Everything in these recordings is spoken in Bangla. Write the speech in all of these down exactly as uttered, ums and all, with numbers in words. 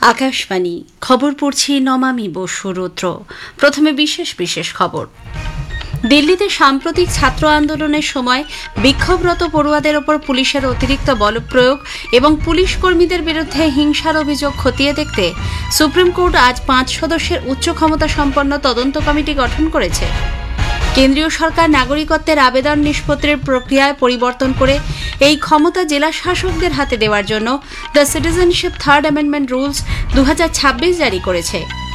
আকাশবাণী খবর পড়ছি নমামি বসু রুদ্র। প্রথমে বিশেষ বিশেষ খবর। দিল্লিতে সাম্প্রতিক ছাত্র আন্দোলনের সময় বিক্ষোভরত পড়ুয়াদের ওপর পুলিশের অতিরিক্ত বলপ্রয়োগ এবং পুলিশ কর্মীদের বিরুদ্ধে হিংসার অভিযোগ খতিয়ে দেখতে সুপ্রিম কোর্ট আজ পাঁচ সদস্যের উচ্চ ক্ষমতা সম্পন্ন তদন্ত কমিটি গঠন করেছে। কেন্দ্রীয় সরকার নাগরিকত্বের আবেদন নিষ্পত্তির প্রক্রিয়ায় পরিবর্তন করে এই ক্ষমতা জেলা শাসকদের হাতে দেওয়ার জন্য the citizenship third amendment rules দু হাজার ছাব্বিশ জারি করেছে।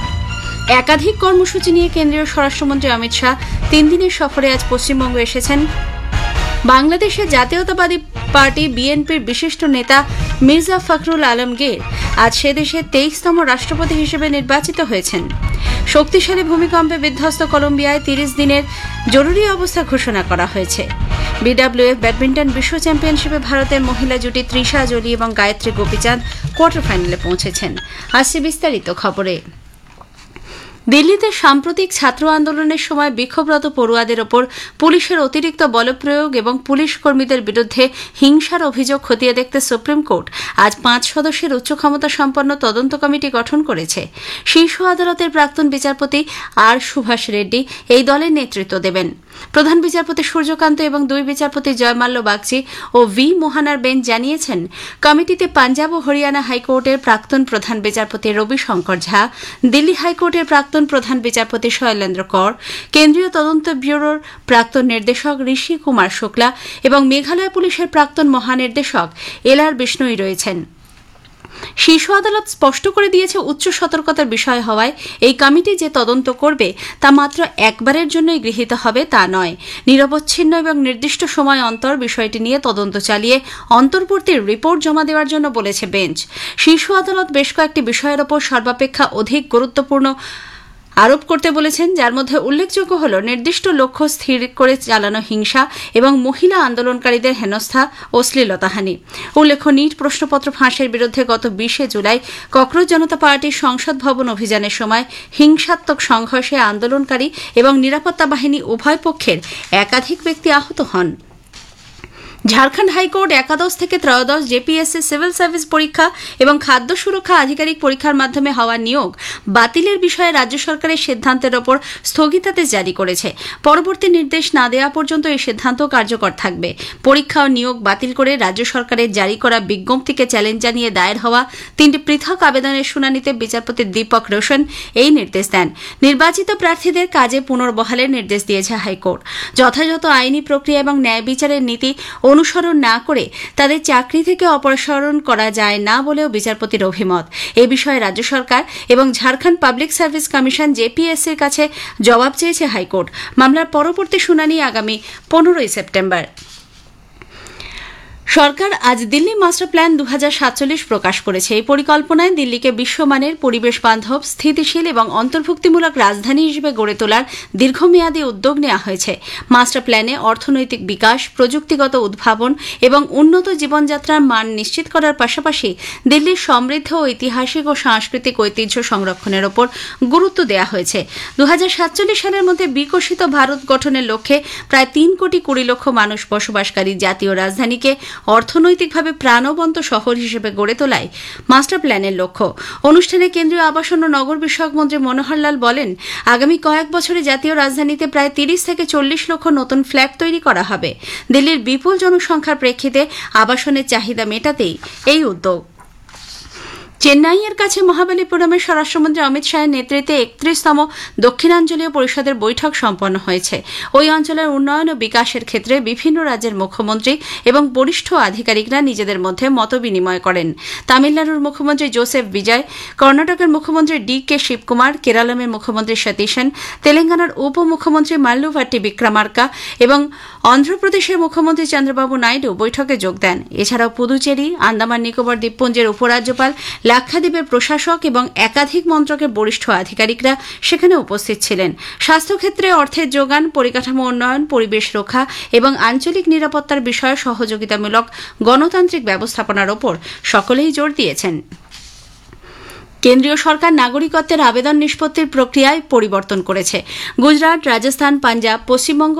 একাধিক কর্মসূচি নিয়ে কেন্দ্রীয় স্বরাষ্ট্রমন্ত্রী অমিত শাহ তিন দিনের সফরে আজ পশ্চিমবঙ্গ এসেছেন। বাংলাদেশের জাতীয়তাবাদী পার্টি বিএনপির বিশিষ্ট নেতা মির্জা ফখরুল আলমগীর আজ সে দেশের তেইশতম রাষ্ট্রপতি হিসেবে নির্বাচিত হয়েছেন। শক্তিশালী ভূমিকম্পে বিধ্বস্ত কলম্বিয়ায় তিরিশ দিনের জরুরি অবস্থা ঘোষণা করা হয়েছে। বিডব্লিউএফ ব্যাডমিন্টন বিশ্ব চ্যাম্পিয়নশিপে ভারতের মহিলা জুটি তৃষা জলি এবং গায়ত্রী গোপীচাঁদ কোয়ার্টার ফাইনালে পৌঁছেছেন। আসছে বিস্তারিত খবরে। দিল্লিতে সাম্প্রতিক ছাত্র আন্দোলনের সময় বিক্ষোভরত পড়ুয়াদের ওপর পুলিশের অতিরিক্ত বলপ্রয়োগ এবং পুলিশ কর্মীদের বিরুদ্ধে হিংসার অভিযোগ খতিয়ে দেখতে সুপ্রিম কোর্ট আজ পাঁচ সদস্যের উচ্চ ক্ষমতা সম্পন্ন তদন্ত কমিটি গঠন করেছে। শীর্ষ আদালতের প্রাক্তন বিচারপতি আর সুভাষ রেড্ডি এই দলের নেতৃত্ব দেবেন। প্রধান বিচারপতি সূর্যকান্ত এবং দুই বিচারপতি জয়মাল্য বাগচি ও ভি মোহানার বেঞ্চ জানিয়েছেন, কমিটিতে পাঞ্জাব ও হরিয়ানা হাইকোর্টের প্রাক্তন প্রধান বিচারপতি রবি শঙ্কর ঝা, দিল্লি হাইকোর্টের প্রাক্তন প্রধান বিচারপতি শৈলেন্দ্র কর, কেন্দ্রীয় তদন্ত ব্যুরোর প্রাক্তন নির্দেশক ঋষি কুমার শুক্লা এবং মেঘালয় পুলিশের প্রাক্তন মহানির্দেশক এল আর বিষ্ণুই রয়েছেন। শীর্ষ আদালত স্পষ্ট করে দিয়েছে, উচ্চ সতর্কতার বিষয় হওয়ায় এই কমিটি যে তদন্ত করবে তা মাত্র একবারের জন্যই গৃহীত হবে তা নয়। নিরবচ্ছিন্ন এবং নির্দিষ্ট সময় অন্তর বিষয়টি নিয়ে তদন্ত চালিয়ে অন্তর্বর্তী রিপোর্ট জমা দেওয়ার জন্য বলেছে বেঞ্চ। শীর্ষ আদালত বেশ কয়েকটি বিষয়ের ওপর সর্বাপেক্ষা অধিক গুরুত্বপূর্ণ আরোপ করতে বলেছেন, যার মধ্যে উল্লেখযোগ্য হল নির্দিষ্ট লক্ষ্য স্থির করে চালানো হিংসা এবং মহিলা আন্দোলনকারীদের হেনস্থা ও শ্লীলতাহানি। উল্লেখ্য, নিট প্রশ্নপত্র ফাঁসের বিরুদ্ধে গত বিশে জুলাই ককরোচ জনতা পার্টির সংসদ ভবন অভিযানের সময় হিংসাত্মক সংঘর্ষে আন্দোলনকারী এবং নিরাপত্তা বাহিনী উভয় পক্ষের একাধিক ব্যক্তি আহত হন। ঝাড়খণ্ড হাইকোর্ট একাদশ থেকে ত্রয়োদশ জেপিএসসি সিভিল সার্ভিস পরীক্ষা এবং খাদ্য সুরক্ষা আধিকারিক পরীক্ষার মাধ্যমে হওয়া নিয়োগ বাতিলের বিষয়ে রাজ্য সরকারের সিদ্ধান্তের ওপর স্থগিতাদেশ জারি করেছে। পরবর্তী নির্দেশ না দেওয়া পর্যন্ত এই সিদ্ধান্ত কার্যকর থাকবে। পরীক্ষা ও নিয়োগ বাতিল করে রাজ্য সরকারের জারি করা বিজ্ঞপ্তিকে চ্যালেঞ্জ জানিয়ে দায়ের হওয়া তিনটি পৃথক আবেদনের শুনানিতে বিচারপতি দীপক রোশন এই নির্দেশ দেন। নির্বাচিত প্রার্থীদের কাজে পুনর্বহালের নির্দেশ দিয়েছে হাইকোর্ট। যথাযথ আইনি প্রক্রিয়া এবং ন্যায় বিচারের নীতি অনুসরণ না করে তাদের চাকরি থেকে অপসারণ করা যায় না বলেও বিচারপতির অভিমত। এ বিষয়ে রাজ্য সরকার এবং ঝাড়খণ্ড পাবলিক সার্ভিস কমিশন জেপিএসসির কাছে জবাব চেয়েছে হাইকোর্ট। মামলার পরবর্তী শুনানি আগামী পনেরোই সেপ্টেম্বর। সরকার আজ দিল্লি মাস্টার প্ল্যান দু হাজার সাতচল্লিশ প্রকাশ করেছে। এই পরিকল্পনায় দিল্লিকে বিশ্বমানের, পরিবেশ বান্ধব, স্থিতিশীল এবং অন্তর্ভুক্তিমূলক রাজধানী হিসেবে গড়ে তোলার দীর্ঘমেয়াদী উদ্যোগ নেওয়া হয়েছে। মাস্টার প্ল্যানে অর্থনৈতিক বিকাশ, প্রযুক্তিগত উদ্ভাবন এবং উন্নত জীবনযাত্রার মান নিশ্চিত করার পাশাপাশি দিল্লির সমৃদ্ধ ঐতিহাসিক ও সাংস্কৃতিক ঐতিহ্য সংরক্ষণের ওপর গুরুত্ব দেওয়া হয়েছে। দু হাজার সাতচল্লিশ সালের মধ্যে বিকশিত ভারত গঠনের লক্ষ্যে প্রায় তিন কোটি কুড়ি লক্ষ মানুষ বসবাসকারী জাতীয় রাজধানীকে অর্থনৈতিকভাবে প্রাণবন্ত শহর হিসেবে গড়ে তোলায় মাস্টার প্ল্যানের লক্ষ্য। অনুষ্ঠানে কেন্দ্রীয় আবাসন ও নগর বিষয়ক মন্ত্রী মনোহরলাল বলেন, আগামী কয়েক বছরে জাতীয় রাজধানীতে প্রায় তিরিশ থেকে চল্লিশ লক্ষ নতুন ফ্ল্যাট তৈরি করা হবে। দিল্লির বিপুল জনসংখ্যার প্রেক্ষিতে আবাসনের চাহিদা মেটাতেই এই উদ্যোগ। চেন্নাইয়ের কাছে মহাবালিপুরমের স্বরাষ্ট্রমন্ত্রী অমিত শাহের নেতৃত্বে একত্রিশতম দক্ষিণাঞ্চলীয় পরিষদের বৈঠক সম্পন্ন হয়েছে। ওই অঞ্চলের উন্নয়ন ও বিকাশের ক্ষেত্রে বিভিন্ন রাজ্যের মুখ্যমন্ত্রী এবং বরিষ্ঠ আধিকারিকরা নিজেদের মধ্যে মতবিনিময় করেন। তামিলনাড়ুর মুখ্যমন্ত্রী জোসেফ বিজয়, কর্ণাটকের মুখ্যমন্ত্রী ডি কে শিবকুমার, কেরালামের মুখ্যমন্ত্রী সতীশন, তেলেঙ্গানার উপমুখ্যমন্ত্রী মাল্লুভাট্টি বিক্রমার্কা এবং অন্ধ্রপ্রদেশের মুখ্যমন্ত্রী চন্দ্রবাবু নাইডু বৈঠকে যোগ দেন। এছাড়াও পুদুচেরি, আন্দামান নিকোবর দ্বীপপুঞ্জের উপরাজ্যপাল, লাক্ষাদ্বীপের প্রশাসক এবং একাধিক মন্ত্রকের বরিষ্ঠ আধিকারিকরা সেখানে উপস্থিত ছিলেন। স্বাস্থ্যক্ষেত্রে অর্থের যোগান, পরিকাঠামো উন্নয়ন, পরিবেশ রক্ষা এবং আঞ্চলিক নিরাপত্তার বিষয়ে সহযোগিতামূলক গণতান্ত্রিক ব্যবস্থাপনার ওপর সকলেই জোর দিয়েছেন। কেন্দ্রীয় সরকার নাগরিকত্বের আবেদন নিষ্পত্তির প্রক্রিয়ায় পরিবর্তন করেছে। গুজরাট, রাজস্থান, পাঞ্জাব, পশ্চিমবঙ্গ